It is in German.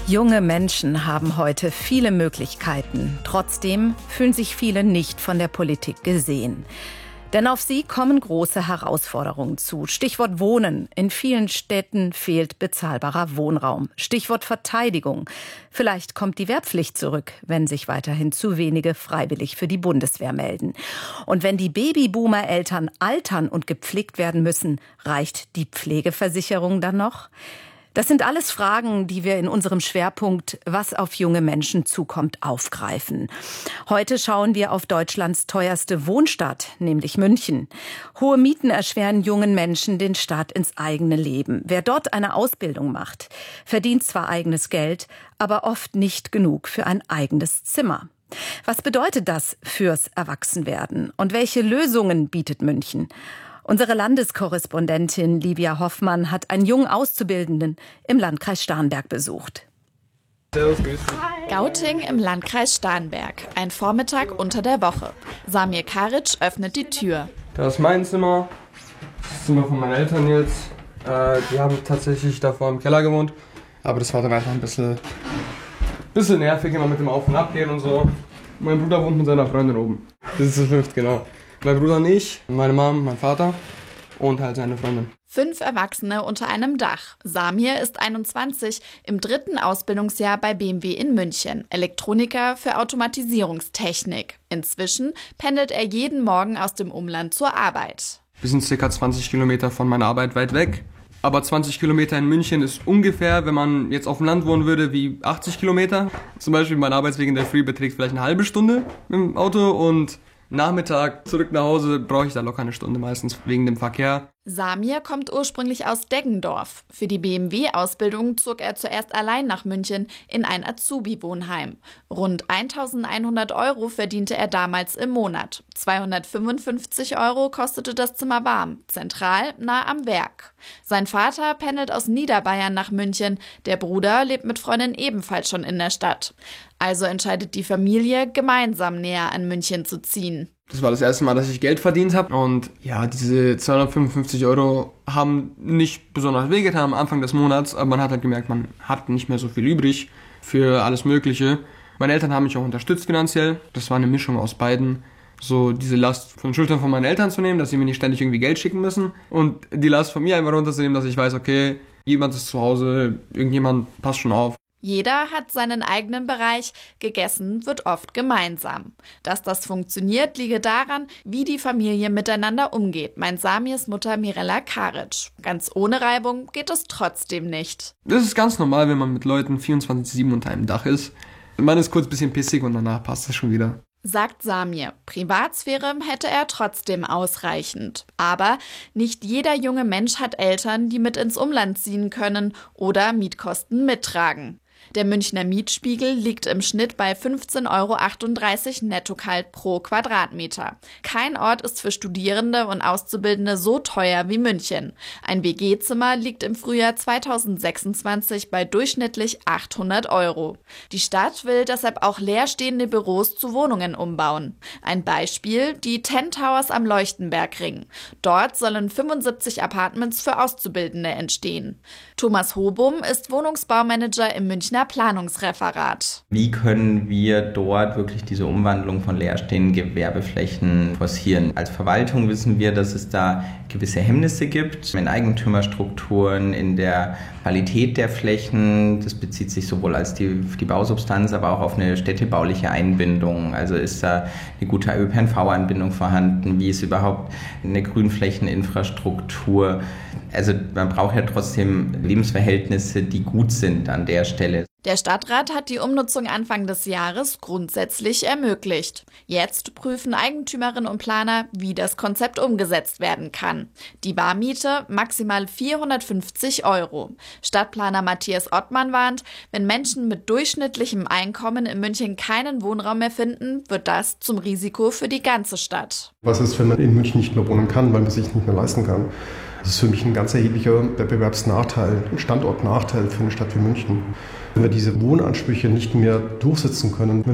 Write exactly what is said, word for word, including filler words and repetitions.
Junge Menschen haben heute viele Möglichkeiten. Trotzdem fühlen sich viele nicht von der Politik gesehen. Denn auf sie kommen große Herausforderungen zu. Stichwort Wohnen. In vielen Städten fehlt bezahlbarer Wohnraum. Stichwort Verteidigung. Vielleicht kommt die Wehrpflicht zurück, wenn sich weiterhin zu wenige freiwillig für die Bundeswehr melden. Und wenn die Babyboomer-Eltern altern und gepflegt werden müssen, reicht die Pflegeversicherung dann noch? Das sind alles Fragen, die wir in unserem Schwerpunkt Was auf junge Menschen zukommt aufgreifen. Heute schauen wir auf Deutschlands teuerste Wohnstadt, nämlich München. Hohe Mieten erschweren jungen Menschen den Start ins eigene Leben. Wer dort eine Ausbildung macht, verdient zwar eigenes Geld, aber oft nicht genug für ein eigenes Zimmer. Was bedeutet das fürs Erwachsenwerden? Und welche Lösungen bietet München? Unsere Landeskorrespondentin Livia Hoffmann hat einen jungen Auszubildenden im Landkreis Starnberg besucht. Gauting im Landkreis Starnberg. Ein Vormittag unter der Woche. Samir Karic öffnet die Tür. Das ist mein Zimmer. Das Zimmer von meinen Eltern jetzt. Äh, die haben tatsächlich davor im Keller gewohnt. Aber das war dann einfach ein bisschen, bisschen nervig, immer mit dem Auf- und Abgehen und so. Mein Bruder wohnt mit seiner Freundin oben. Das ist zu fünft, genau. Mein Bruder und ich, meine Mom, mein Vater und halt seine Freundin. Fünf Erwachsene unter einem Dach. Samir ist einundzwanzig, im dritten Ausbildungsjahr bei B M W in München. Elektroniker für Automatisierungstechnik. Inzwischen pendelt er jeden Morgen aus dem Umland zur Arbeit. Wir sind ca. zwanzig Kilometer von meiner Arbeit weit weg. Aber zwanzig Kilometer in München ist ungefähr, wenn man jetzt auf dem Land wohnen würde, wie achtzig Kilometer. Zum Beispiel mein Arbeitsweg in der Früh beträgt vielleicht eine halbe Stunde mit dem Auto und Nachmittag zurück nach Hause brauche ich da locker eine Stunde meistens wegen dem Verkehr. Samir kommt ursprünglich aus Deggendorf. Für die B M W-Ausbildung zog er zuerst allein nach München in ein Azubi-Wohnheim. Rund eintausendeinhundert Euro verdiente er damals im Monat. zweihundertfünfundfünfzig Euro kostete das Zimmer warm, zentral nah am Werk. Sein Vater pendelt aus Niederbayern nach München. Der Bruder lebt mit Freundin ebenfalls schon in der Stadt. Also entscheidet die Familie, gemeinsam näher an München zu ziehen. Das war das erste Mal, dass ich Geld verdient habe. Und ja, diese zweihundertfünfundfünfzig Euro haben nicht besonders wehgetan am Anfang des Monats. Aber man hat halt gemerkt, man hat nicht mehr so viel übrig für alles Mögliche. Meine Eltern haben mich auch unterstützt finanziell. Das war eine Mischung aus beiden. So diese Last von den Schultern von meinen Eltern zu nehmen, dass sie mir nicht ständig irgendwie Geld schicken müssen. Und die Last von mir einfach runterzunehmen, dass ich weiß, okay, jemand ist zu Hause, irgendjemand passt schon auf. Jeder hat seinen eigenen Bereich, gegessen wird oft gemeinsam. Dass das funktioniert, liege daran, wie die Familie miteinander umgeht, meint Samirs Mutter Mirella Karic. Ganz ohne Reibung geht es trotzdem nicht. Das ist ganz normal, wenn man mit Leuten vierundzwanzig sieben unter einem Dach ist. Man ist kurz ein bisschen pissig und danach passt es schon wieder. Sagt Samir. Privatsphäre hätte er trotzdem ausreichend. Aber nicht jeder junge Mensch hat Eltern, die mit ins Umland ziehen können oder Mietkosten mittragen. Der Münchner Mietspiegel liegt im Schnitt bei fünfzehn Euro achtunddreißig netto kalt pro Quadratmeter. Kein Ort ist für Studierende und Auszubildende so teuer wie München. Ein W G-Zimmer liegt im Frühjahr zweitausendsechsundzwanzig bei durchschnittlich achthundert Euro. Die Stadt will deshalb auch leerstehende Büros zu Wohnungen umbauen. Ein Beispiel, die Ten Towers am Leuchtenbergring. Dort sollen fünfundsiebzig Apartments für Auszubildende entstehen. Thomas Hobum ist Wohnungsbaumanager im Münchner Planungsreferat. Wie können wir dort wirklich diese Umwandlung von leerstehenden Gewerbeflächen forcieren? Als Verwaltung wissen wir, dass es da gewisse Hemmnisse gibt in Eigentümerstrukturen, in der Qualität der Flächen. Das bezieht sich sowohl als die, die Bausubstanz, aber auch auf eine städtebauliche Einbindung. Also ist da eine gute Ö P N V-Anbindung vorhanden? Wie ist überhaupt eine Grünflächeninfrastruktur? Also man braucht ja trotzdem Lebensverhältnisse, die gut sind an der Stelle. Der Stadtrat hat die Umnutzung Anfang des Jahres grundsätzlich ermöglicht. Jetzt prüfen Eigentümerinnen und Planer, wie das Konzept umgesetzt werden kann. Die Barmiete maximal vierhundertfünfzig Euro. Stadtplaner Matthias Ottmann warnt, wenn Menschen mit durchschnittlichem Einkommen in München keinen Wohnraum mehr finden, wird das zum Risiko für die ganze Stadt. Was ist, wenn man in München nicht mehr wohnen kann, weil man sich nicht mehr leisten kann? Das ist für mich ein ganz erheblicher Wettbewerbsnachteil, ein Standortnachteil für eine Stadt wie München. Wenn wir diese Wohnansprüche nicht mehr durchsetzen können,